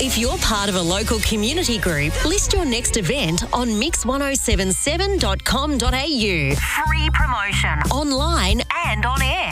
If you're part of a local community group, list your next event on mix1077.com.au. Free promotion. Online and on air.